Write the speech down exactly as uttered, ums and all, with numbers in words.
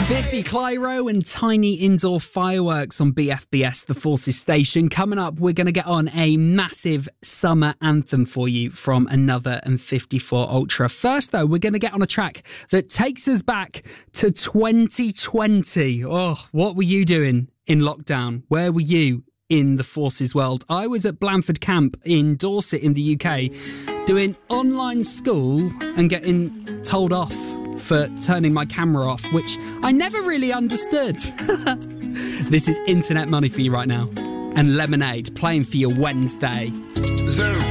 Biffy Clyro and Tiny Indoor Fireworks on B F B S, the Forces station. Coming up, we're going to get on a massive summer anthem for you from Another and fifty-four Ultra. First, though, we're going to get on a track that takes us back to twenty twenty. Oh, what were you doing in lockdown? Where were you in the Forces world? I was at Blandford Camp in Dorset in the U K doing online school and getting told off for turning my camera off, which I never really understood. This is Internet Money for you right now. And Lemonade playing for your Wednesday. Zero.